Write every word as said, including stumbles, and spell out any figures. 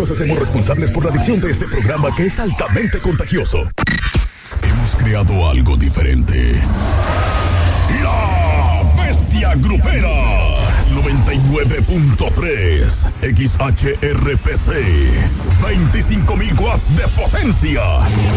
nos hacemos responsables por la adicción de este programa que es altamente contagioso. Hemos creado algo diferente. La Bestia Grupera. noventa y nueve punto tres X H R P C. veinticinco mil watts de potencia.